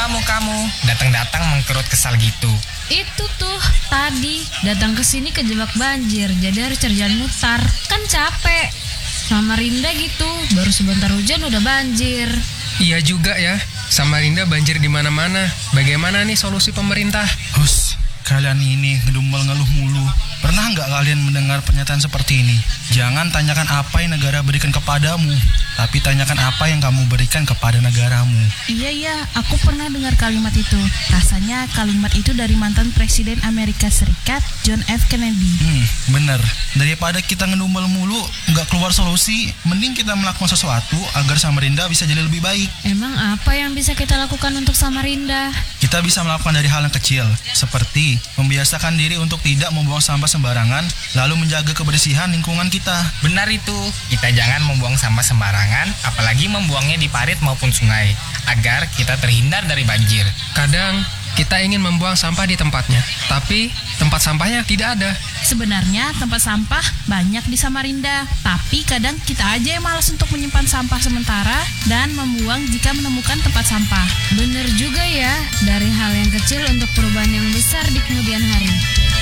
Coba mukamu datang-datang mengkerut kesal gitu. Itu tuh tadi datang ke sini kejebak banjir, jadi harus cari jalan mutar. Kan capek. Samarinda gitu, baru sebentar hujan udah banjir. Iya juga ya, Samarinda banjir di mana-mana. Bagaimana nih solusi pemerintah? Hus, kalian ini ngedumel ngeluh mulu. Pernah nggak kalian mendengar pernyataan seperti ini? Jangan tanyakan apa yang negara berikan kepadamu, tapi tanyakan apa yang kamu berikan kepada negaramu. Iya, aku pernah dengar kalimat itu. Rasanya kalimat itu dari mantan Presiden Amerika Serikat, John F. Kennedy. Bener. Daripada kita ngedumel mulu, nggak keluar solusi, mending kita melakukan sesuatu agar Samarinda bisa jadi lebih baik. Emang apa yang bisa kita lakukan untuk Samarinda? Kita bisa melakukan dari hal yang kecil, seperti membiasakan diri untuk tidak membuang sampah sembarangan, lalu menjaga kebersihan lingkungan kita. Benar itu, kita jangan membuang sampah sembarangan, apalagi membuangnya di parit maupun sungai, agar kita terhindar dari banjir. Kadang kita ingin membuang sampah di tempatnya, tapi tempat sampahnya tidak ada. Sebenarnya tempat sampah banyak di Samarinda, tapi kadang kita aja yang malas untuk menyimpan sampah sementara dan membuang jika menemukan tempat sampah. Bener juga ya, dari hal yang kecil untuk perubahan yang besar di kemudian hari.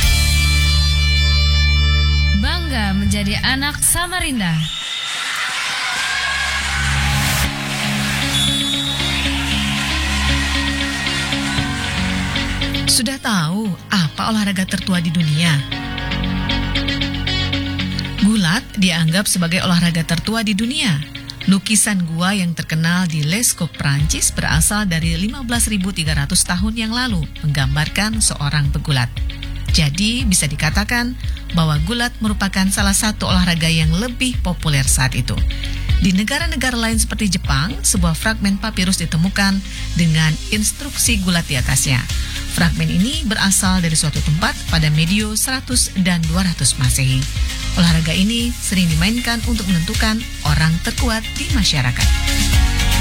Bangga menjadi anak Samarinda. Sudah tahu apa olahraga tertua di dunia? Gulat dianggap sebagai olahraga tertua di dunia. Lukisan gua yang terkenal di Lascaux, Prancis berasal dari 15.300 tahun yang lalu, menggambarkan seorang pegulat. Jadi bisa dikatakan bahwa gulat merupakan salah satu olahraga yang lebih populer saat itu. Di negara-negara lain seperti Jepang, sebuah fragmen papirus ditemukan dengan instruksi gulat di atasnya. Fragmen ini berasal dari suatu tempat pada medio 100 dan 200 Masehi. Olahraga ini sering dimainkan untuk menentukan orang terkuat di masyarakat.